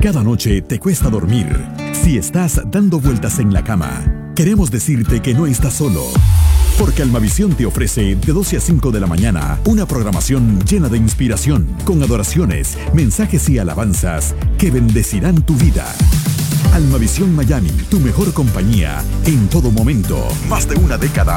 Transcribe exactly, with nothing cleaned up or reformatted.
cada noche te cuesta dormir, si estás dando vueltas en la cama, queremos decirte que no estás solo. Porque Almavisión te ofrece de doce a cinco de la mañana una programación llena de inspiración, con adoraciones, mensajes y alabanzas que bendecirán tu vida. Almavisión Miami, tu mejor compañía en todo momento. Más de una década